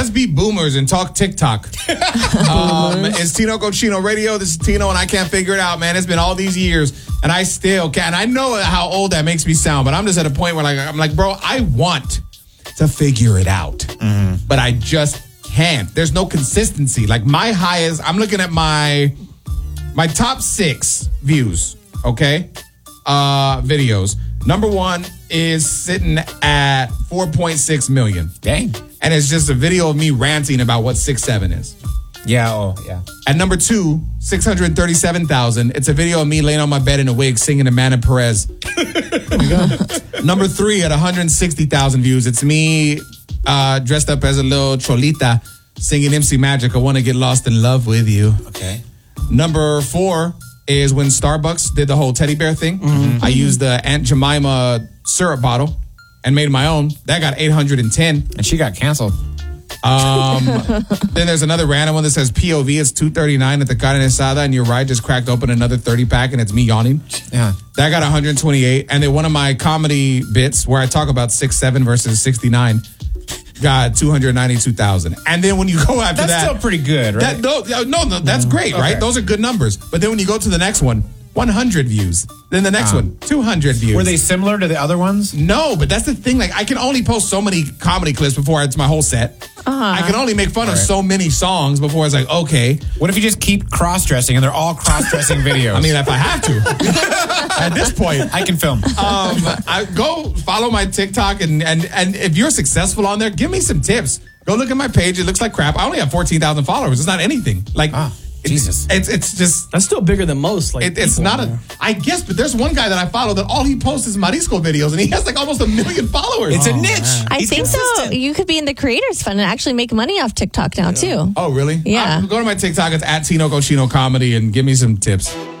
let's be boomers and talk TikTok. It's Tino Cochino Radio. This is Tino, and I can't figure it out, man. It's been all these years, and I still can't. And I know how old that makes me sound, but I'm just at a point where I'm like, bro, I want to figure it out, but I just can't. There's no consistency. Like my highest, I'm looking at my top 6 views, okay? Videos. Number 1 is sitting at 4.6 million. Dang. And it's just a video of me ranting about what 6'7" is. Yeah, At number 2, 637,000. It's a video of me laying on my bed in a wig singing Amanda Perez. Number 3 at 160,000 views. It's me dressed up as a little cholita singing MC Magic. I want to get lost in love with you. Okay. Number 4 is when Starbucks did the whole teddy bear thing. I used the Aunt Jemima syrup bottle and made my own. That got 810. And she got canceled. Then there's another random one that says POV. It's 2:39 at the carne asada, and your ride just cracked open another 30-pack, and it's me yawning. Yeah. That got 128. And then one of my comedy bits where I talk about 6'7" versus 69 got 292,000. And then when you go after That's that, still pretty good, right? no, that's great, right? Those are good numbers. But then when you go to the next one, 100 views. Then the next one, 200 views. Were they similar to the other ones? No, but that's the thing. Like, I can only post so many comedy clips before it's my whole set. I can only make fun of so many songs before it's like, okay. What if you just keep cross-dressing and they're all cross-dressing videos? I mean, if I have to. At this point. I can film. I go follow my TikTok, and if you're successful on there, give me some tips. Go look at my page. It looks like crap. I only have 14,000 followers. It's not anything. Like, Jesus. It's just... That's still bigger than most. Like it's not I guess, but there's one guy that I follow that all he posts is Marisco videos, and he has like almost 1 million followers. It's a niche. I think so. You could be in the creators fund and actually make money off TikTok now, too. Oh, really? Yeah. Go to my TikTok. It's at Tino Cochino Comedy and give me some tips.